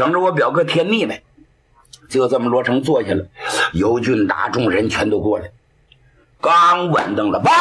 省着我表哥添腻呗。就这么罗成坐下了，友军大众人全都过来，刚稳当了报，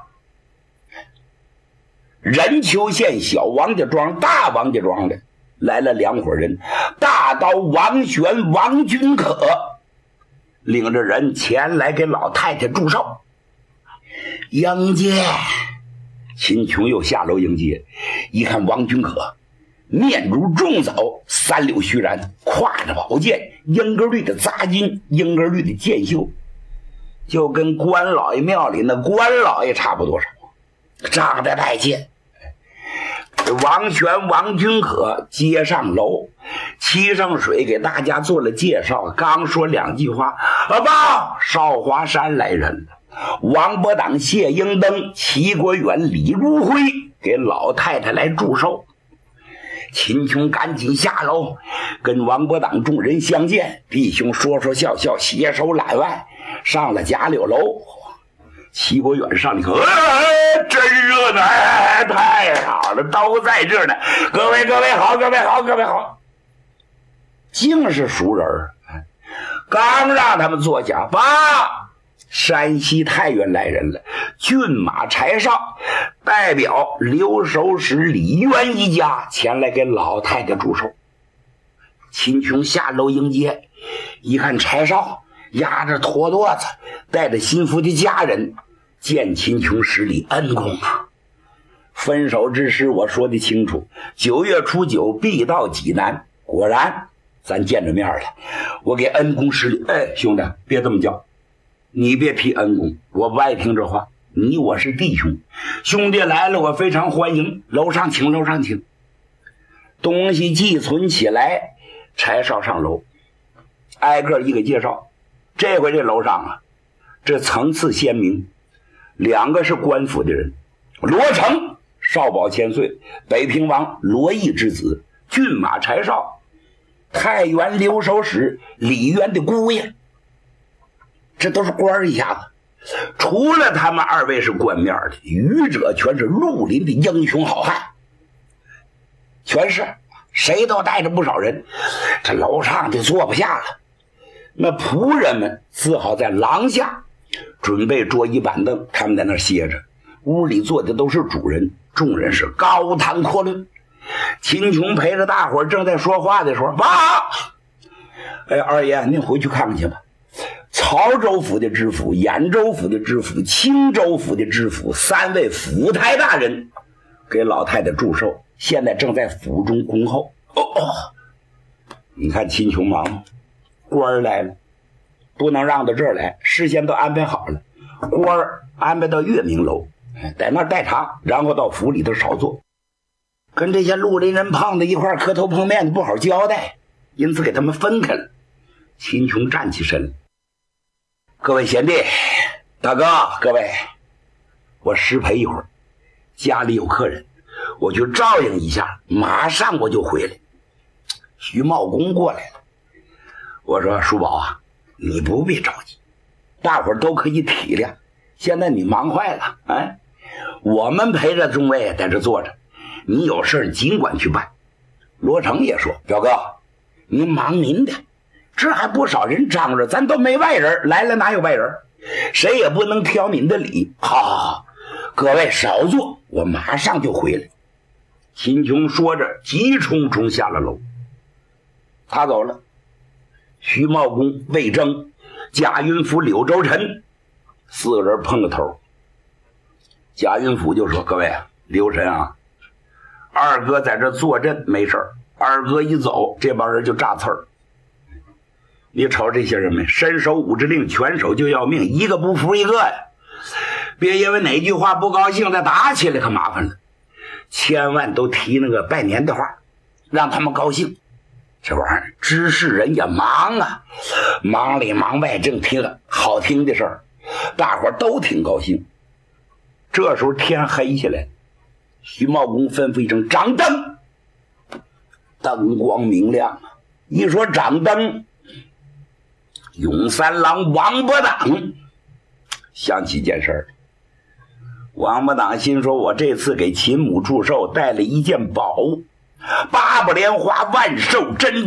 任丘县小王家庄、大王家庄的来了2伙人，大刀王玄、王君可领着人前来给老太太祝寿迎接。秦琼又下楼迎接，一看王君可面如重枣，3绺须髯，挎着宝剑，英格绿的扎金，英格绿的剑袖，就跟关老爷庙里那关老爷差不多少，长得带劲。王玄、王君可接上楼，沏上水给大家做了介绍，刚说2句话，报少华山来人了，王伯党、谢英登、齐国远、李如辉给老太太来祝寿。秦琼赶紧下楼跟王伯党众人相见，弟兄说说笑笑，携手揽腕上了贾柳楼。齐国远上来说，真热闹，太好了，都在这儿呢，各位好，各位好，竟是熟人。刚让他们坐下，爸，山西太原来人了，骏马柴少代表留守使李渊一家前来给老太太祝寿。秦琼下楼迎接，一看柴少压着驼垛子，带着心腹的家人，见秦琼施礼，恩公啊！分手之时我说的清楚，9月初9必到济南，果然咱见着面了，我给恩公施礼。兄弟别这么叫，你别提恩公，我不爱听这话，你我是弟兄，兄弟来了我非常欢迎，楼上请，楼上请。东西寄存起来，柴少上楼，挨个一个介绍。这回这楼上啊，这层次鲜明，2个是官府的人，罗成少保千岁，北平王罗毅之子，骏马柴少，太原留守使李渊的姑爷，这都是官一下子。除了他们2位是官面的，余者全是绿林的英雄好汉，全是谁都带着不少人，这楼上就坐不下了。那仆人们只好在廊下准备桌椅板凳，他们在那儿歇着。屋里坐的都是主人，众人是高谈阔论。秦琼陪着大伙儿正在说话的时候，爸，二爷您回去看看去吧。曹州府的知府、兖州府的知府、青州府的知府3位府台大人给老太太祝寿，现在正在府中恭候。你看秦琼忙吗？官来了，不能让到这儿来，事先都安排好了。官安排到月明楼，在那儿待茶，然后到府里头少坐，跟这些绿林人胖子一块磕头碰面的不好交代，因此给他们分开了。秦琼站起身，各位贤弟，大哥，各位，我失陪一会儿，家里有客人，我去照应一下，马上我就回来。徐茂公过来了，我说叔宝啊，你不必着急，大伙儿都可以体谅，现在你忙坏了，我们陪着众位在这坐着，你有事尽管去办。罗成也说，表哥您忙您的，这还不少人张着，咱都没外人，来了哪有外人，谁也不能挑您的理。好，各位少坐，我马上就回来。秦琼说着急冲冲下了楼。他走了，徐茂公、魏征、贾云甫、柳州臣4个人碰个头。贾云甫就说，各位刘神啊，二哥在这坐镇没事，二哥一走，这帮人就炸刺儿。你瞅这些人没，伸手5指令，拳手就要命，一个不服一个呀！别因为哪句话不高兴再打起来，可麻烦了。千万都提那个拜年的话，让他们高兴。这玩意儿知事人也忙啊，忙里忙外，正听了好听的事儿，大伙儿都挺高兴。这时候天黑下来，徐茂公吩咐一声掌灯，灯光明亮啊！一说掌灯，永三郎王伯党想起件事儿。王伯党心说，我这次给秦母祝寿带了一件宝物，8不莲花万寿珍